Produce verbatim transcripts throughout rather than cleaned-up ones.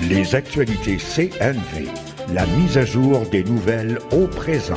Les actualités C N V, la mise à jour des nouvelles au présent.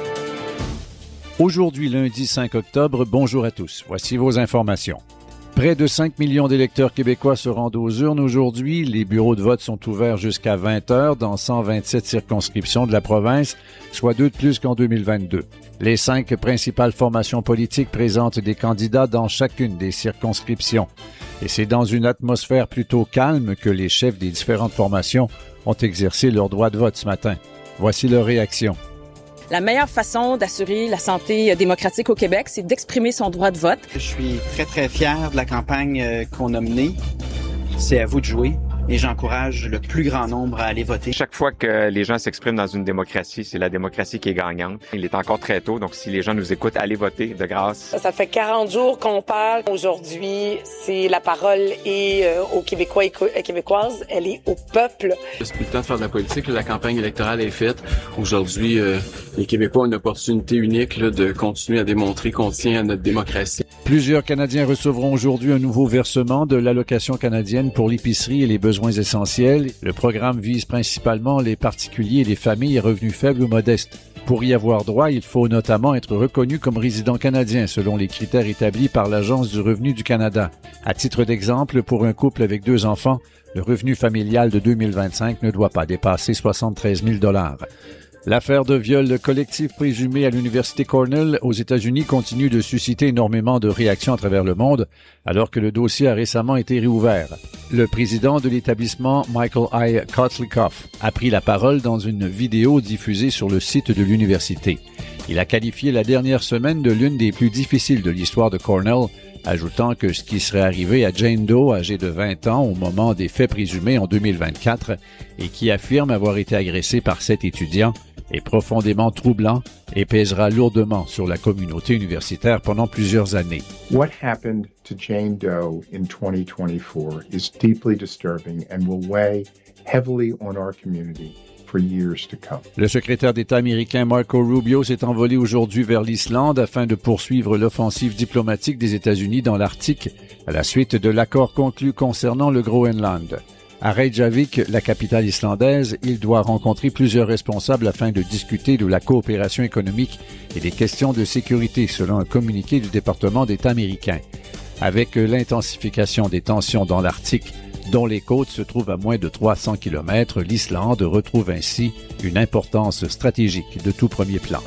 Aujourd'hui, lundi cinq octobre, bonjour à tous. Voici vos informations. Près de cinq millions d'électeurs québécois se rendent aux urnes aujourd'hui. Les bureaux de vote sont ouverts jusqu'à vingt heures dans cent vingt-sept circonscriptions de la province, soit deux de plus qu'en deux mille vingt-deux. Les cinq principales formations politiques présentent des candidats dans chacune des circonscriptions. Et c'est dans une atmosphère plutôt calme que les chefs des différentes formations ont exercé leur droit de vote ce matin. Voici leur réaction. La meilleure façon d'assurer la santé démocratique au Québec, c'est d'exprimer son droit de vote. Je suis très, très fier de la campagne qu'on a menée. C'est à vous de jouer et j'encourage le plus grand nombre à aller voter. Chaque fois que les gens s'expriment dans une démocratie, c'est la démocratie qui est gagnante. Il est encore très tôt, donc si les gens nous écoutent, allez voter de grâce. Ça fait quarante jours qu'on parle. Aujourd'hui, c'est la parole est euh, aux Québécois et Québécoises. Elle est au peuple. C'est plus le temps de faire de la politique. La campagne électorale est faite. Aujourd'hui, euh, les Québécois ont une opportunité unique là, de continuer à démontrer qu'on tient à notre démocratie. Plusieurs Canadiens recevront aujourd'hui un nouveau versement de l'allocation canadienne pour l'épicerie et les besoins essentiels. Le programme vise principalement les particuliers et les familles à revenus faibles ou modestes. Pour y avoir droit, il faut notamment être reconnu comme résident canadien selon les critères établis par l'Agence du revenu du Canada. À titre d'exemple, pour un couple avec deux enfants, le revenu familial de deux mille vingt-cinq ne doit pas dépasser soixante-treize mille dollars. L'affaire de viol collectif présumé à l'Université Cornell aux États-Unis continue de susciter énormément de réactions à travers le monde, alors que le dossier a récemment été réouvert. Le président de l'établissement, Michael I. Kotlikoff, a pris la parole dans une vidéo diffusée sur le site de l'université. Il a qualifié la dernière semaine de l'une des plus difficiles de l'histoire de Cornell, ajoutant que ce qui serait arrivé à Jane Doe, âgée de vingt ans, au moment des faits présumés en deux mille vingt-quatre, et qui affirme avoir été agressée par sept étudiants, est profondément troublant et pèsera lourdement sur la communauté universitaire pendant plusieurs années. What happened to Jane Doe in twenty twenty-four is deeply disturbing and will weigh heavily on our community for years to come. Le secrétaire d'État américain Marco Rubio s'est envolé aujourd'hui vers l'Islande afin de poursuivre l'offensive diplomatique des États-Unis dans l'Arctique à la suite de l'accord conclu concernant le Groenland. À Reykjavik, la capitale islandaise, il doit rencontrer plusieurs responsables afin de discuter de la coopération économique et des questions de sécurité, selon un communiqué du département d'État américain. Avec l'intensification des tensions dans l'Arctique, dont les côtes se trouvent à moins de trois cents kilomètres, l'Islande retrouve ainsi une importance stratégique de tout premier plan.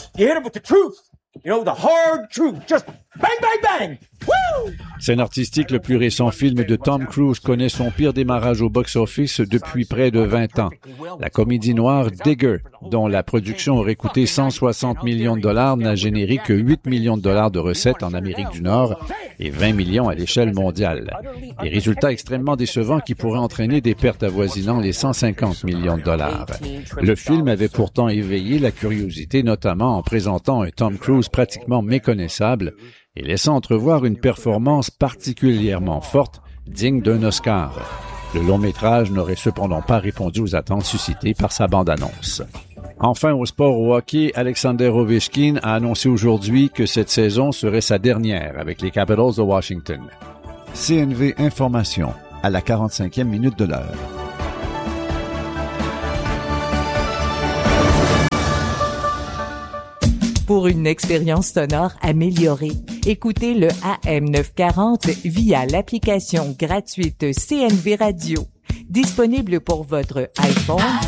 You know, the hard truth, just bang, bang, bang! Woo! Scène artistique, le plus récent film de Tom Cruise connaît son pire démarrage au box-office depuis près de vingt ans. La comédie noire Digger, dont la production aurait coûté cent soixante millions de dollars, n'a généré que huit millions de dollars de recettes en Amérique du Nord et vingt millions à l'échelle mondiale. Des résultats extrêmement décevants qui pourraient entraîner des pertes avoisinant les cent cinquante millions de dollars. Le film avait pourtant éveillé la curiosité, notamment en présentant un Tom Cruise pratiquement méconnaissable et laissant entrevoir une performance particulièrement forte, digne d'un Oscar. Le long-métrage n'aurait cependant pas répondu aux attentes suscitées par sa bande-annonce. Enfin, au sport au hockey, Alexander Ovechkin a annoncé aujourd'hui que cette saison serait sa dernière avec les Capitals de Washington. C N V Information, à la quarante-cinquième minute de l'heure. Pour une expérience sonore améliorée, écoutez le A M neuf cent quarante via l'application gratuite C N V Radio, disponible pour votre iPhone,